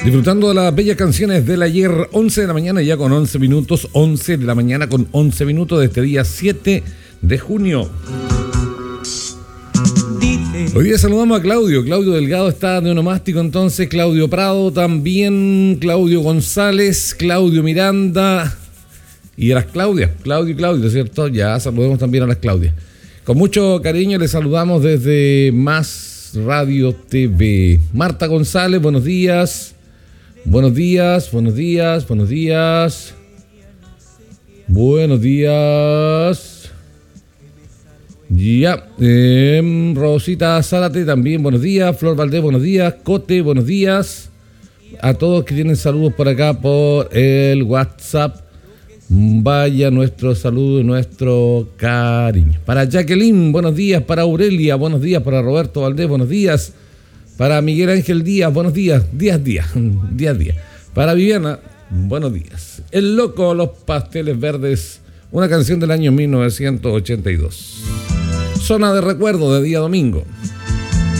Disfrutando de las bellas canciones del ayer, 11 de la mañana ya con 11 minutos, 11 de la mañana con 11 minutos de este día 7 de junio. Hoy día saludamos a Claudio Delgado está de onomástico, entonces Claudio Prado también, Claudio González, Claudio Miranda y a las Claudias, Claudio, ¿cierto? Ya saludemos también a las Claudias. Con mucho cariño les saludamos desde Más Radio TV. Marta González, buenos días. Buenos días. Ya, Rosita Zárate también, buenos días. Flor Valdés, buenos días. Cote, buenos días. A todos que tienen saludos por acá por el WhatsApp. Vaya nuestro saludo y nuestro cariño. Para Jacqueline, buenos días. Para Aurelia, buenos días. Para Roberto Valdés, buenos días. Para Miguel Ángel Díaz, buenos días. Díaz. Para Viviana, buenos días. El Loco, Los Pasteles Verdes, una canción del año 1982. Zona de recuerdo de día domingo.